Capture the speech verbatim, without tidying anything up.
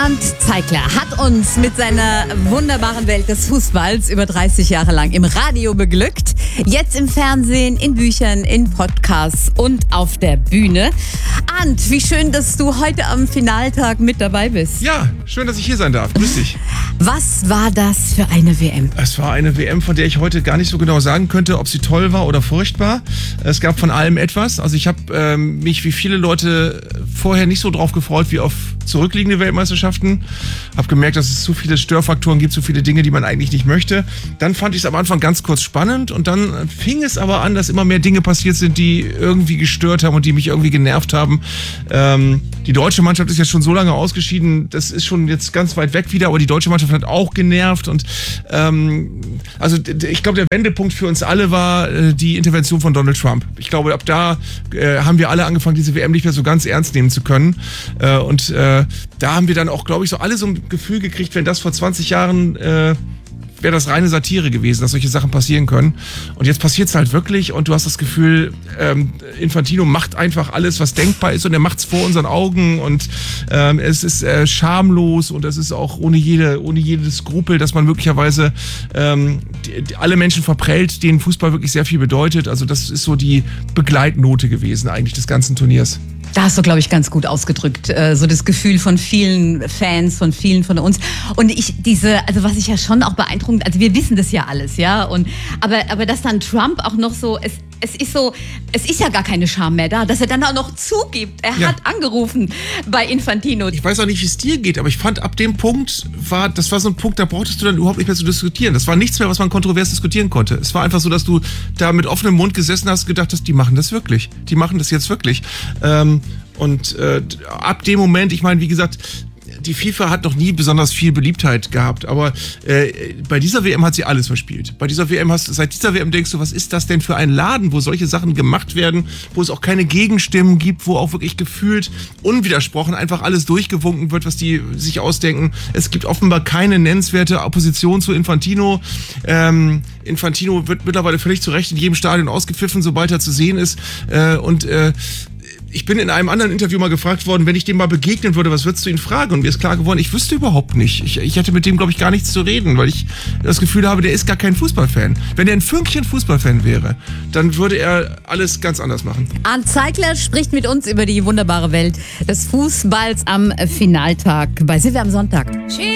Arndt Zeigler hat uns mit seiner wunderbaren Welt des Fußballs über dreißig Jahre lang im Radio beglückt. Jetzt im Fernsehen, in Büchern, in Podcasts und auf der Bühne. Arndt, wie schön, dass du heute am Finaltag mit dabei bist. Ja, schön, dass ich hier sein darf. Grüß dich. Was war das für eine W M? Es war eine W M, von der ich heute gar nicht so genau sagen könnte, ob sie toll war oder furchtbar. Es gab von allem etwas. Also ich habe ähm, mich wie viele Leute vorher nicht so drauf gefreut wie auf zurückliegende Weltmeisterschaften. Habe gemerkt, dass es zu viele Störfaktoren gibt, zu viele Dinge, die man eigentlich nicht möchte. Dann fand ich es am Anfang ganz kurz spannend und dann fing es aber an, dass immer mehr Dinge passiert sind, die irgendwie gestört haben und die mich irgendwie genervt haben. Ähm, die deutsche Mannschaft ist jetzt schon so lange ausgeschieden, das ist schon jetzt ganz weit weg wieder, aber die deutsche Mannschaft hat auch genervt und ähm, also ich glaube, der Wendepunkt für uns alle war äh, die Intervention von Donald Trump. Ich glaube, ab da äh, haben wir alle angefangen, diese W M nicht mehr so ganz ernst nehmen zu können äh, und äh, da haben wir dann auch, glaube ich, so alle so ein Gefühl gekriegt, wenn das vor zwanzig Jahren äh, wäre das reine Satire gewesen, dass solche Sachen passieren können. Und jetzt passiert es halt wirklich und du hast das Gefühl, ähm, Infantino macht einfach alles, was denkbar ist und er macht es vor unseren Augen und ähm, es ist äh, schamlos und es ist auch ohne jede, ohne jedes Skrupel, dass man möglicherweise ähm, die, die, alle Menschen verprellt, denen Fußball wirklich sehr viel bedeutet. Also das ist so die Begleitnote gewesen eigentlich des ganzen Turniers. Da hast du, glaube ich, ganz gut ausgedrückt. Äh, so das Gefühl von vielen Fans, von vielen von uns. Und ich, diese, also was ich ja schon auch beeindruckend, also wir wissen das ja alles, ja. Und, aber, aber dass dann Trump auch noch so, es, es ist so, es ist ja gar keine Scham mehr da, dass er dann auch noch zugibt. Er ja. hat angerufen bei Infantino. Ich weiß auch nicht, wie es dir geht, aber ich fand, ab dem Punkt war, das war so ein Punkt, da brauchtest du dann überhaupt nicht mehr zu diskutieren. Das war nichts mehr, was man kontrovers diskutieren konnte. Es war einfach so, dass du da mit offenem Mund gesessen hast und gedacht hast, die machen das wirklich. Die machen das jetzt wirklich. Ähm, und äh, ab dem Moment, ich meine, wie gesagt, die FIFA hat noch nie besonders viel Beliebtheit gehabt, aber äh, bei dieser W M hat sie alles verspielt. Bei dieser W M hast seit dieser W M denkst du, was ist das denn für ein Laden, wo solche Sachen gemacht werden, wo es auch keine Gegenstimmen gibt, wo auch wirklich gefühlt unwidersprochen einfach alles durchgewunken wird, was die sich ausdenken. Es gibt offenbar keine nennenswerte Opposition zu Infantino. Ähm, Infantino wird mittlerweile völlig zu Recht in jedem Stadion ausgepfiffen, sobald er zu sehen ist. Äh, und äh, Ich bin in einem anderen Interview mal gefragt worden, wenn ich dem mal begegnen würde, was würdest du ihn fragen? Und mir ist klar geworden, ich wüsste überhaupt nicht. Ich, ich hätte mit dem, glaube ich, gar nichts zu reden, weil ich das Gefühl habe, der ist gar kein Fußballfan. Wenn er ein Fünkchen Fußballfan wäre, dann würde er alles ganz anders machen. Arndt Zeigler spricht mit uns über die wunderbare Welt des Fußballs am Finaltag bei Silvia am Sonntag.